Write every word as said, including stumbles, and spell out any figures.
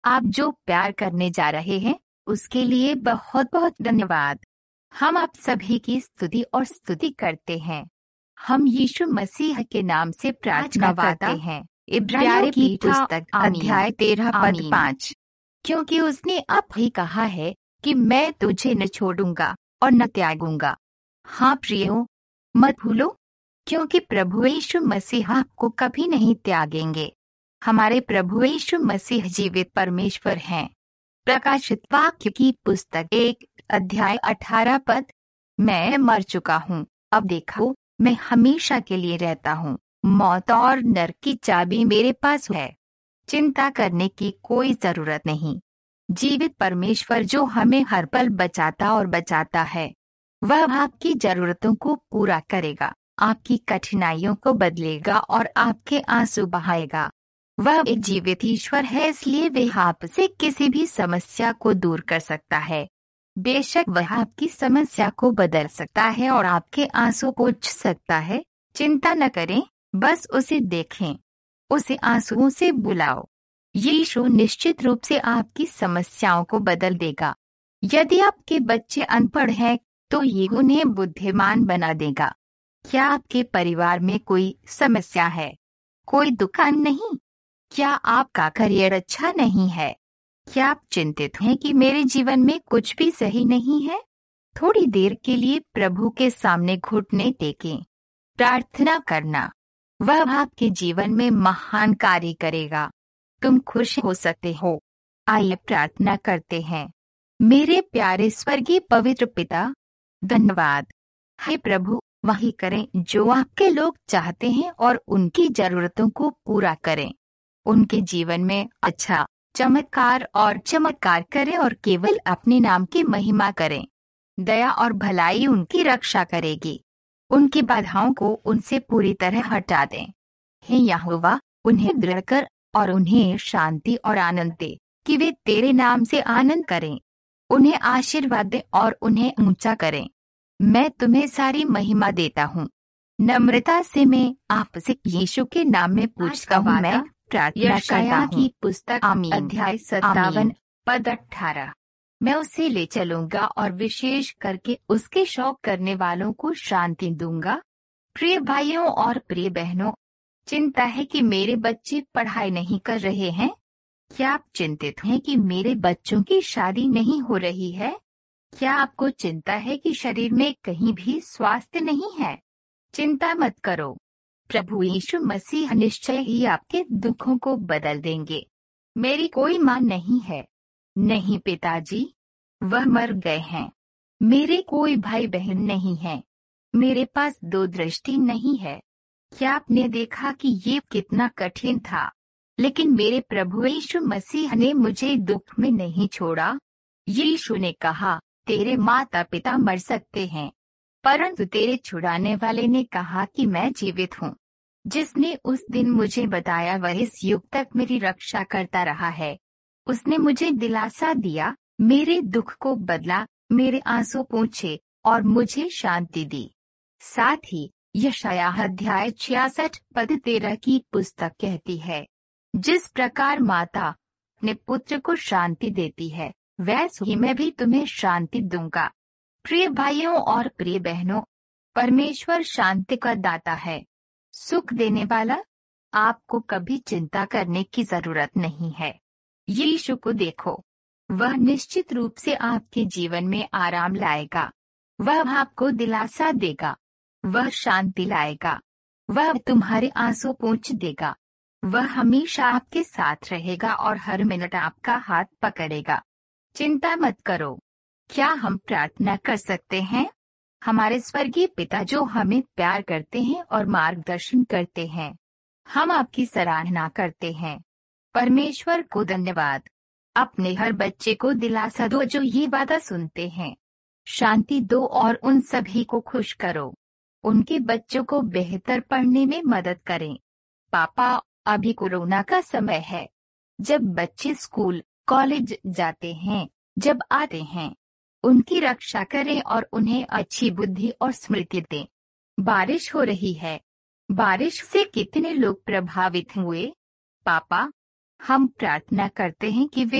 आप जो प्यार करने जा रहे हैं उसके लिए बहुत बहुत धन्यवाद। हम आप सभी की स्तुति और स्तुति करते हैं। हम यीशु मसीह के नाम से प्रार्थना करते हैं। इब्रानियों की पुस्तक अध्याय तेरह पद पाँच, क्योंकि उसने अब ही कहा है कि मैं तुझे न छोड़ूंगा और न त्यागूंगा। हाँ प्रियो, मत भूलो, क्योंकि प्रभु यीशु मसीह आपको कभी नहीं त्यागेंगे। हमारे प्रभु यीशु मसीह जीवित परमेश्वर हैं। प्रकाशित वाक्य की पुस्तक एक अध्याय अठारह पद, मैं मर चुका हूँ, अब देखो मैं हमेशा के लिए रहता हूँ। मौत और नरक की चाबी मेरे पास है। चिंता करने की कोई जरूरत नहीं। जीवित परमेश्वर जो हमें हर पल बचाता और बचाता है, वह आपकी जरूरतों को पूरा करेगा, आपकी कठिनाइयों को बदलेगा और आपके आंसू बहाएगा। वह एक जीवित ईश्वर है, इसलिए वह आपसे किसी भी समस्या को दूर कर सकता है। बेशक वह आपकी समस्या को बदल सकता है और आपके आंसू पोंछ सकता है। चिंता न करें, बस उसे देखें, उसे आंसुओं से बुलाओ। यीशु निश्चित रूप से आपकी समस्याओं को बदल देगा। यदि आपके बच्चे अनपढ़ हैं तो ये उन्हें बुद्धिमान बना देगा। क्या आपके परिवार में कोई समस्या है? कोई दुकान नहीं? क्या आपका करियर अच्छा नहीं है? क्या आप चिंतित हैं कि मेरे जीवन में कुछ भी सही नहीं है? थोड़ी देर के लिए प्रभु के सामने घुटने टेकें। प्रार्थना करना, वह आपके जीवन में महान कार्य करेगा। तुम खुश हो सकते हो। आइए प्रार्थना करते हैं। मेरे प्यारे स्वर्गीय पवित्र पिता, धन्यवाद। हे प्रभु, वही करें जो आपके लोग चाहते हैं और उनकी जरूरतों को पूरा करें। उनके जीवन में अच्छा चमत्कार और चमत्कार करें और केवल अपने नाम की महिमा करें। दया और भलाई उनकी रक्षा करेगी। उनकी बाधाओं को उनसे पूरी तरह हटा दें। हे यहोवा, उन्हें दृढ़ कर और उन्हें शांति और आनंद दे कि वे तेरे नाम से आनंद करें। उन्हें आशीर्वाद दे और उन्हें ऊंचा करें। मैं तुम्हें सारी महिमा देता हूँ। नम्रता से मैं आपसे यीशु के नाम में पूछता हूँ। मैं प्रार्थना करता हूँ की पुस्तक अध्याय सत्तावन पद अठारह, मैं उसे ले चलूंगा और विशेष करके उसके शौक करने वालों को शांति दूंगा। प्रिय भाइयों और प्रिय बहनों, चिंता है कि मेरे बच्चे पढ़ाई नहीं कर रहे हैं। क्या आप चिंतित हैं कि मेरे बच्चों की शादी नहीं हो रही है? क्या आपको चिंता है कि शरीर में कहीं भी स्वास्थ्य नहीं है? चिंता मत करो, प्रभु यीशु मसीह निश्चय ही आपके दुखों को बदल देंगे। मेरी कोई माँ नहीं है। नहीं पिताजी, वह मर गए हैं। मेरे कोई भाई बहन नहीं है। मेरे पास दो दृष्टि नहीं है। क्या आपने देखा कि ये कितना कठिन था? लेकिन मेरे प्रभु यीशु मसीह ने मुझे दुख में नहीं छोड़ा। यीशु ने कहा, तेरे माता पिता मर सकते हैं, परंतु तेरे छुड़ाने वाले ने कहा कि मैं जीवित हूँ। जिसने उस दिन मुझे बताया वह इस युग तक मेरी रक्षा करता रहा है। उसने मुझे दिलासा दिया, मेरे दुख को बदला, मेरे आंसू पोंछे और मुझे शांति दी। साथ ही यशायाह अध्याय छियासठ पद तेरह की पुस्तक कहती है, जिस प्रकार माता अपने पुत्र को शांति देती है, वैसे ही मैं भी तुम्हें शांति दूंगा। प्रिय भाइयों और प्रिय बहनों, परमेश्वर शांति का दाता है, सुख देने वाला। आपको कभी चिंता करने की जरूरत नहीं है। यीशु को देखो, वह निश्चित रूप से आपके जीवन में आराम लाएगा। वह आपको दिलासा देगा, वह शांति लाएगा, वह तुम्हारे आंसू पोंछ देगा। वह हमेशा आपके साथ रहेगा और हर मिनट आपका हाथ पकड़ेगा। चिंता मत करो। क्या हम प्रार्थना कर सकते हैं? हमारे स्वर्गीय पिता जो हमें प्यार करते हैं और मार्गदर्शन करते हैं, हम आपकी सराहना करते हैं। परमेश्वर को धन्यवाद। अपने हर बच्चे को दिलासा दो जो ये वादा सुनते हैं। शांति दो और उन सभी को खुश करो। उनके बच्चों को बेहतर पढ़ने में मदद करें। पापा, अभी कोरोना का समय है। जब बच्चे स्कूल कॉलेज जाते हैं, जब आते हैं, उनकी रक्षा करें और उन्हें अच्छी बुद्धि और स्मृति दें। बारिश हो रही है। बारिश से कितने लोग प्रभावित हुए? पापा, हम प्रार्थना करते हैं कि वे